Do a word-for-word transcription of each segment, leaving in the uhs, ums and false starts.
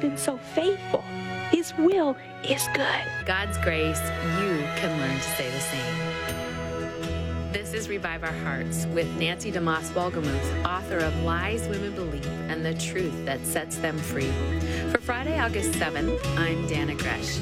been so faithful. His will is good. God's grace, you can learn to say the same. This is Revive Our Hearts with Nancy DeMoss Wolgemuth, author of Lies Women Believe and the Truth That Sets Them Free. For Friday, August seventh, I'm Dana Gresh.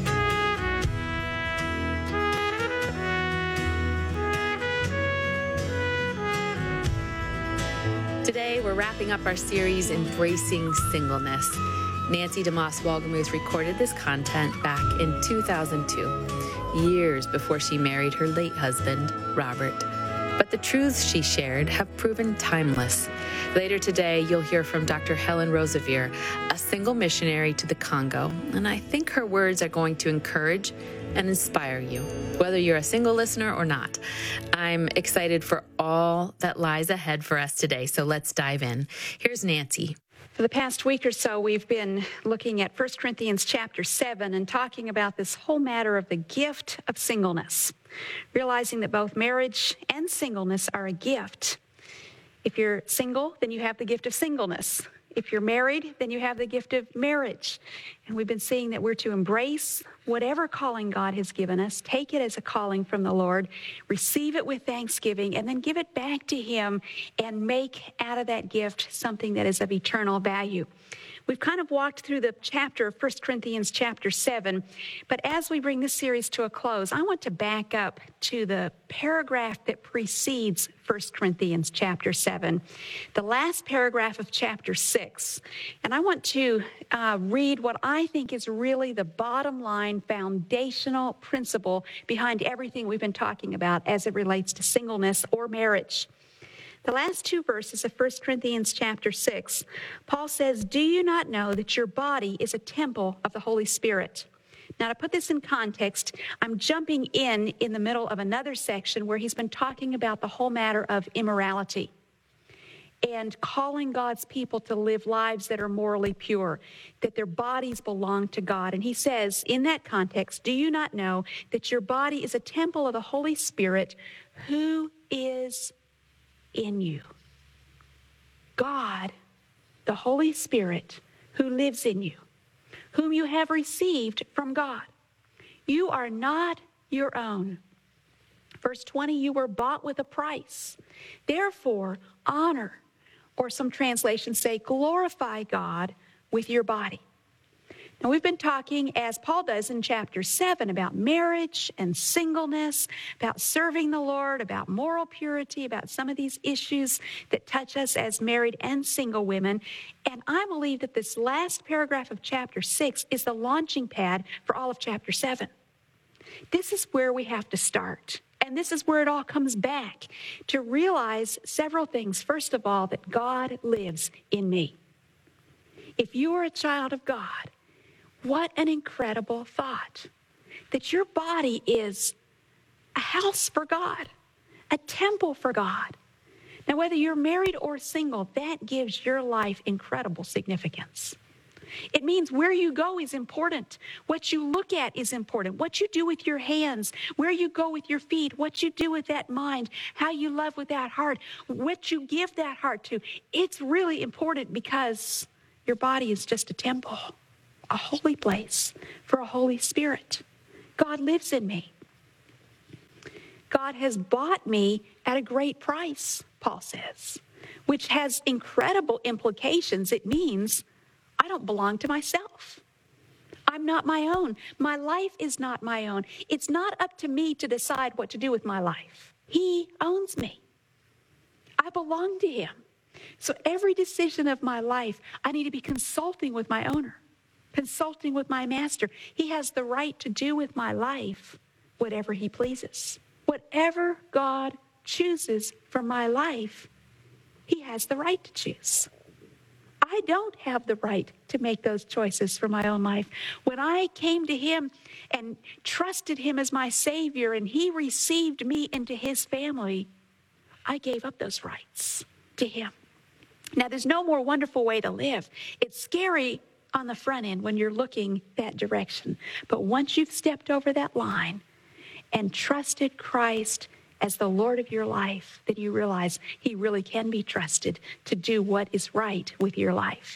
Today, we're wrapping up our series, Embracing Singleness. Nancy DeMoss Wolgemuth recorded this content back in two thousand two, years before she married her late husband, Robert. But the truths she shared have proven timeless. Later today, you'll hear from Doctor Helen Roseveare, a single missionary to the Congo, and I think her words are going to encourage and inspire you, whether you're a single listener or not. I'm excited for all that lies ahead for us today, so let's dive in. Here's Nancy. For the past week or so, we've been looking at First Corinthians chapter seven and talking about this whole matter of the gift of singleness, realizing that both marriage and singleness are a gift. If you're single, then you have the gift of singleness. If you're married, then you have the gift of marriage. And we've been seeing that we're to embrace whatever calling God has given us, take it as a calling from the Lord, receive it with thanksgiving, and then give it back to Him and make out of that gift something that is of eternal value. We've kind of walked through the chapter of First Corinthians chapter seven, but as we bring this series to a close, I want to back up to the paragraph that precedes First Corinthians chapter seven, the last paragraph of chapter six. And I want to uh, read what I think is really the bottom line foundational principle behind everything we've been talking about as it relates to singleness or marriage. The last two verses of First Corinthians chapter six, Paul says, "Do you not know that your body is a temple of the Holy Spirit?" Now, to put this in context, I'm jumping in in the middle of another section where he's been talking about the whole matter of immorality and calling God's people to live lives that are morally pure, that their bodies belong to God. And he says, in that context, "Do you not know that your body is a temple of the Holy Spirit who is in you?" God, the Holy Spirit, who lives in you, whom you have received from God. You are not your own. Verse twenty, you were bought with a price. Therefore, honor, or some translations say, glorify God with your body. Now, we've been talking, as Paul does in chapter seven, about marriage and singleness, about serving the Lord, about moral purity, about some of these issues that touch us as married and single women. And I believe that this last paragraph of chapter six is the launching pad for all of chapter seven. This is where we have to start. And this is where it all comes back, to realize several things. First of all, that God lives in me. If you are a child of God, what an incredible thought, that your body is a house for God, a temple for God. Now, whether you're married or single, that gives your life incredible significance. It means where you go is important. What you look at is important. What you do with your hands, where you go with your feet, what you do with that mind, how you love with that heart, what you give that heart to. It's really important because your body is just a temple, a holy place for a Holy Spirit. God lives in me. God has bought me at a great price, Paul says, which has incredible implications. It means I don't belong to myself. I'm not my own. My life is not my own. It's not up to me to decide what to do with my life. He owns me. I belong to Him. So every decision of my life, I need to be consulting with my owner, consulting with my master. He has the right to do with my life whatever He pleases. Whatever God chooses for my life, He has the right to choose. I don't have the right to make those choices for my own life. When I came to Him and trusted Him as my Savior and He received me into His family, I gave up those rights to Him. Now, there's no more wonderful way to live. It's scary on the front end when you're looking that direction. But once you've stepped over that line and trusted Christ as the Lord of your life, then you realize He really can be trusted to do what is right with your life.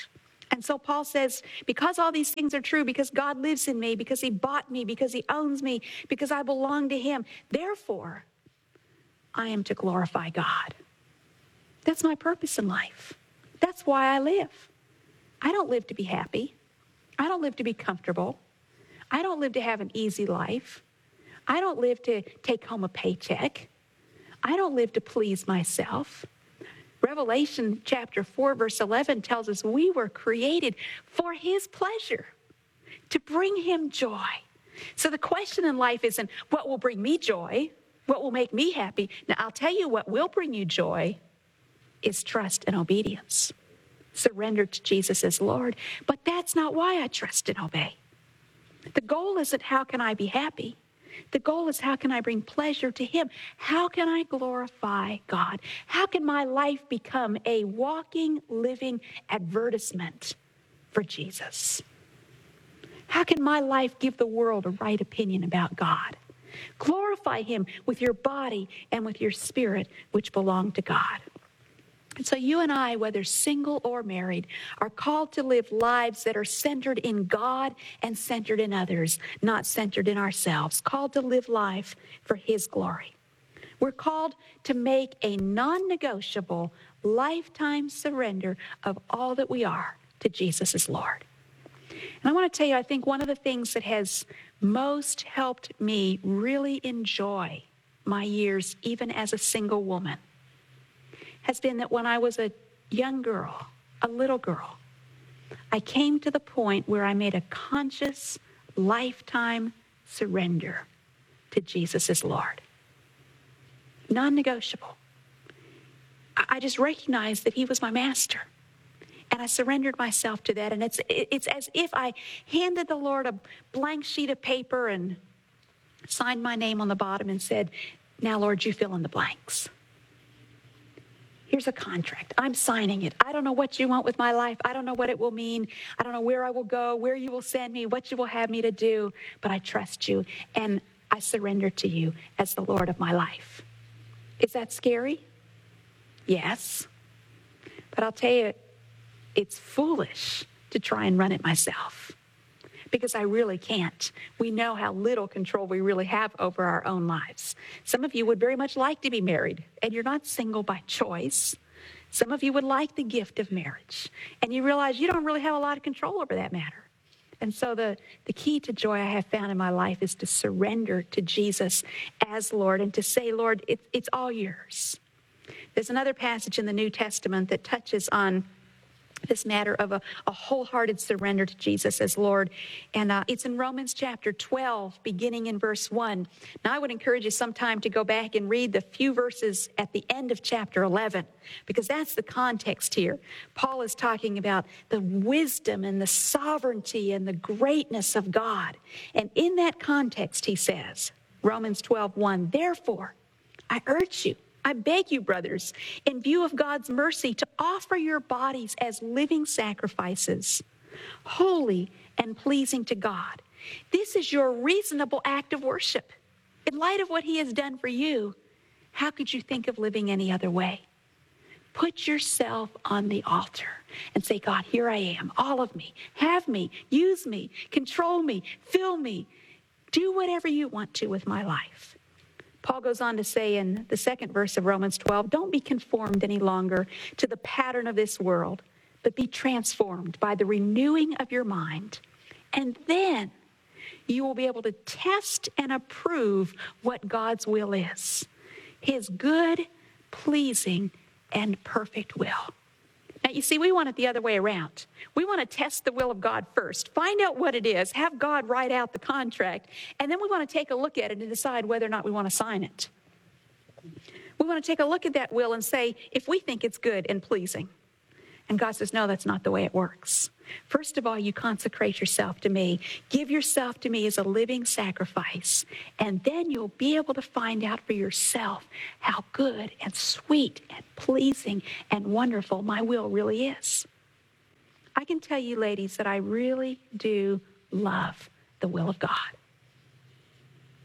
And so Paul says, because all these things are true, because God lives in me, because he bought me, because he owns me, because I belong to him, therefore, I am to glorify God. That's my purpose in life. That's why I live. I don't live to be happy. I don't live to be comfortable. I don't live to have an easy life. I don't live to take home a paycheck. I don't live to please myself. Revelation chapter four, verse eleven tells us we were created for his pleasure, to bring him joy. So the question in life isn't what will bring me joy, what will make me happy. Now, I'll tell you what will bring you joy is trust and obedience. Surrender to Jesus as Lord. But that's not why I trust and obey. The goal isn't how can I be happy. The goal is how can I bring pleasure to him? How can I glorify God? How can my life become a walking, living advertisement for Jesus? How can my life give the world a right opinion about God? Glorify him with your body and with your spirit, which belong to God. And so you and I, whether single or married, are called to live lives that are centered in God and centered in others, not centered in ourselves. Called to live life for his glory. We're called to make a non-negotiable lifetime surrender of all that we are to Jesus as Lord. And I want to tell you, I think one of the things that has most helped me really enjoy my years, even as a single woman, has been that when I was a young girl, a little girl, I came to the point where I made a conscious, lifetime surrender to Jesus as Lord. Non-negotiable. I just recognized that he was my master. And I surrendered myself to that. And it's, it's as if I handed the Lord a blank sheet of paper and signed my name on the bottom and said, now, Lord, you fill in the blanks. Here's a contract. I'm signing it. I don't know what you want with my life. I don't know what it will mean. I don't know where I will go, where you will send me, what you will have me to do, but I trust you, and I surrender to you as the Lord of my life. Is that scary? Yes. But I'll tell you, it's foolish to try and run it myself, because I really can't. We know how little control we really have over our own lives. Some of you would very much like to be married, and you're not single by choice. Some of you would like the gift of marriage, and you realize you don't really have a lot of control over that matter. And so the, the key to joy I have found in my life is to surrender to Jesus as Lord and to say, Lord, it, it's all yours. There's another passage in the New Testament that touches on this matter of a, a wholehearted surrender to Jesus as Lord. And uh, it's in Romans chapter twelve, beginning in verse one. Now, I would encourage you sometime to go back and read the few verses at the end of chapter eleven, because that's the context here. Paul is talking about the wisdom and the sovereignty and the greatness of God. And in that context, he says, Romans twelve one, therefore, I urge you, I beg you, brothers, in view of God's mercy, to offer your bodies as living sacrifices, holy and pleasing to God. This is your reasonable act of worship. In light of what he has done for you, how could you think of living any other way? Put yourself on the altar and say, God, here I am, all of me. Have me, use me, control me, fill me. Do whatever you want to with my life. Paul goes on to say in the second verse of Romans twelve, don't be conformed any longer to the pattern of this world, but be transformed by the renewing of your mind. And then you will be able to test and approve what God's will is, his good, pleasing, and perfect will. Now, you see, we want it the other way around. We want to test the will of God first, find out what it is, have God write out the contract, and then we want to take a look at it and decide whether or not we want to sign it. We want to take a look at that will and say, if we think it's good and pleasing. And God says, no, that's not the way it works. First of all, you consecrate yourself to me. Give yourself to me as a living sacrifice. And then you'll be able to find out for yourself how good and sweet and pleasing and wonderful my will really is. I can tell you, ladies, that I really do love the will of God.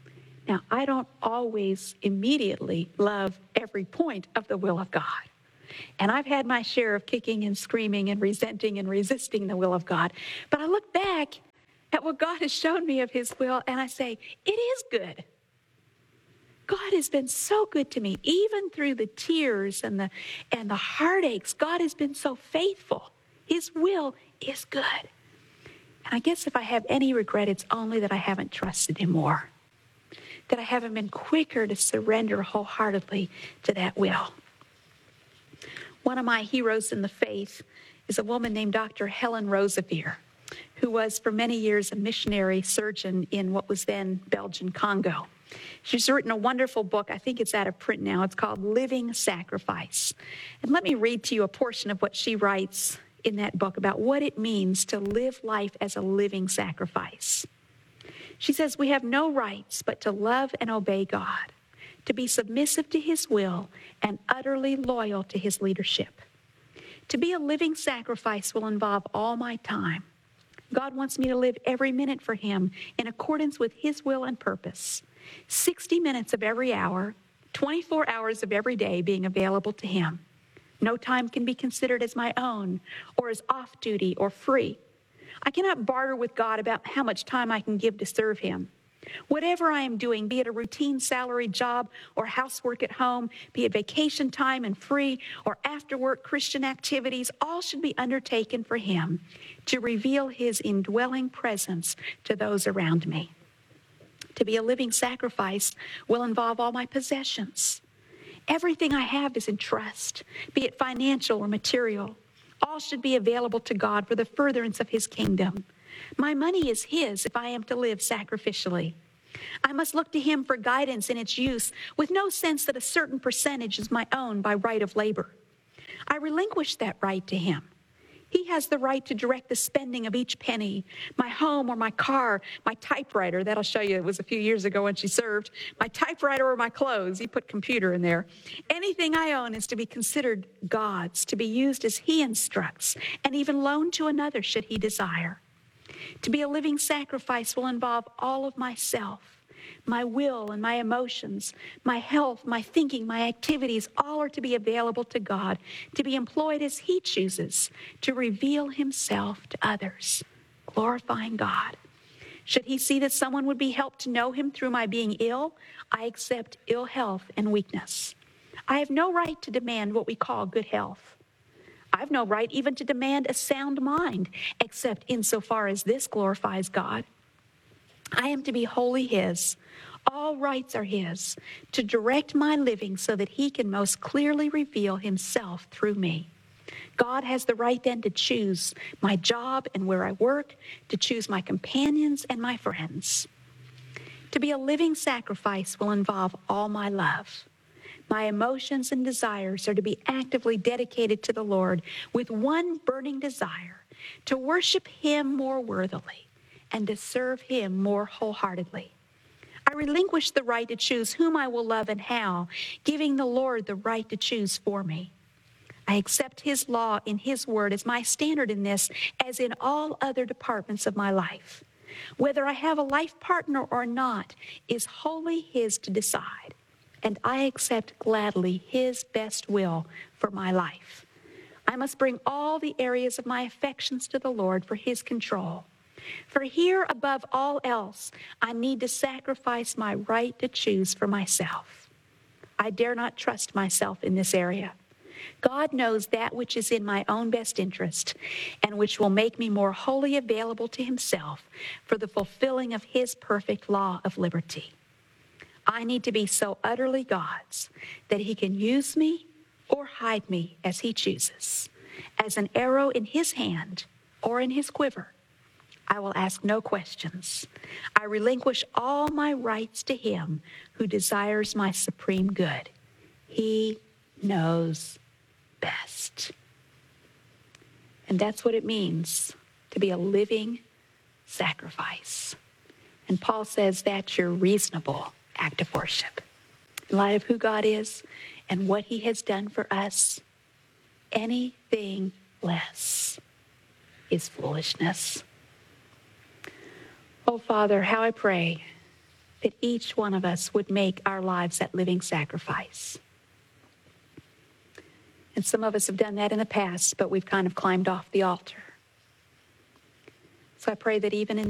Now, I don't always immediately love every point of the will of God. And I've had my share of kicking and screaming and resenting and resisting the will of God. But I look back at what God has shown me of his will, and I say, it is good. God has been so good to me, even through the tears and the and the heartaches. God has been so faithful. His will is good. And I guess if I have any regret, it's only that I haven't trusted him more, that I haven't been quicker to surrender wholeheartedly to that will. One of my heroes in the faith is a woman named Doctor Helen Roseveare, who was for many years a missionary surgeon in what was then Belgian Congo. She's written a wonderful book. I think it's out of print now. It's called Living Sacrifice. And let me read to you a portion of what she writes in that book about what it means to live life as a living sacrifice. She says, we have no rights but to love and obey God, to be submissive to his will and utterly loyal to his leadership. To be a living sacrifice will involve all my time. God wants me to live every minute for him in accordance with his will and purpose. sixty minutes of every hour, twenty-four hours of every day being available to him. No time can be considered as my own or as off-duty or free. I cannot barter with God about how much time I can give to serve him. Whatever I am doing, be it a routine salaried job or housework at home, be it vacation time and free or after-work Christian activities, all should be undertaken for him to reveal his indwelling presence to those around me. To be a living sacrifice will involve all my possessions. Everything I have is in trust, be it financial or material. All should be available to God for the furtherance of his kingdom. My money is his if I am to live sacrificially. I must look to him for guidance in its use with no sense that a certain percentage is my own by right of labor. I relinquish that right to him. He has the right to direct the spending of each penny, my home or my car, my typewriter. That'll show you it was a few years ago when she served. My typewriter or my clothes. He put computer in there. Anything I own is to be considered God's, to be used as he instructs, and even loaned to another should he desire. To be a living sacrifice will involve all of myself. My will and my emotions, my health, my thinking, my activities, all are to be available to God, to be employed as he chooses, to reveal himself to others, glorifying God. Should he see that someone would be helped to know him through my being ill, I accept ill health and weakness. I have no right to demand what we call good health. I have no right even to demand a sound mind, except insofar as this glorifies God. I am to be wholly his. All rights are his, to direct my living so that he can most clearly reveal himself through me. God has the right then to choose my job and where I work, to choose my companions and my friends. To be a living sacrifice will involve all my love. My emotions and desires are to be actively dedicated to the Lord with one burning desire, to worship him more worthily and to serve him more wholeheartedly. I relinquish the right to choose whom I will love and how, giving the Lord the right to choose for me. I accept his law in his word as my standard in this, as in all other departments of my life. Whether I have a life partner or not is wholly his to decide, and I accept gladly his best will for my life. I must bring all the areas of my affections to the Lord for his control. For here, above all else, I need to sacrifice my right to choose for myself. I dare not trust myself in this area. God knows that which is in my own best interest and which will make me more wholly available to himself for the fulfilling of his perfect law of liberty. I need to be so utterly God's that he can use me or hide me as he chooses, as an arrow in his hand or in his quiver. I will ask no questions. I relinquish all my rights to him who desires my supreme good. He knows best. And that's what it means to be a living sacrifice. And Paul says that's your reasonable act of worship. In light of who God is and what he has done for us, anything less is foolishness. Oh, Father, how I pray that each one of us would make our lives that living sacrifice. And And some of us have done that in the past, but we've kind of climbed off the altar. So I pray that even in